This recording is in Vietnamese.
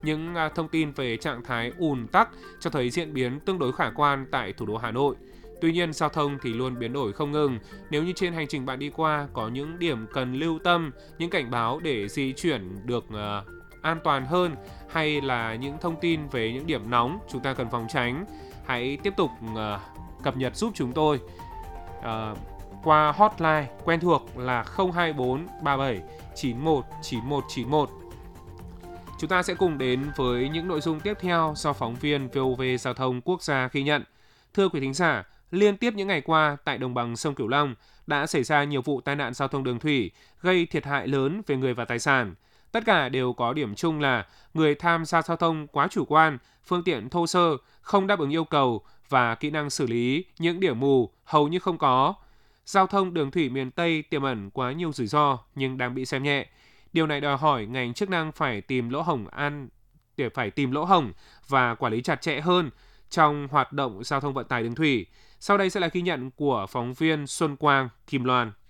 Những thông tin về trạng thái ùn tắc cho thấy diễn biến tương đối khả quan tại thủ đô Hà Nội. Tuy nhiên, giao thông thì luôn biến đổi không ngừng. Nếu như trên hành trình bạn đi qua có những điểm cần lưu tâm, những cảnh báo để di chuyển được an toàn hơn, hay là những thông tin về những điểm nóng chúng ta cần phòng tránh, hãy tiếp tục cập nhật giúp chúng tôi ờ, qua hotline quen thuộc là 024 37 91 91 91. Chúng ta sẽ cùng đến với những nội dung tiếp theo do phóng viên VOV Giao thông Quốc gia ghi nhận. Thưa quý thính giả, liên tiếp những ngày qua tại đồng bằng sông Cửu Long đã xảy ra nhiều vụ tai nạn giao thông đường thủy gây thiệt hại lớn về người và tài sản. Tất cả đều có điểm chung là người tham gia giao thông quá chủ quan, phương tiện thô sơ, không đáp ứng yêu cầu và kỹ năng xử lý những điểm mù hầu như không có. Giao thông đường thủy miền Tây tiềm ẩn quá nhiều rủi ro nhưng đang bị xem nhẹ. Điều này đòi hỏi ngành chức năng phải tìm lỗ hổng và quản lý chặt chẽ hơn trong hoạt động giao thông vận tải đường thủy. Sau đây sẽ là ghi nhận của phóng viên Xuân Quang, Kim Loan.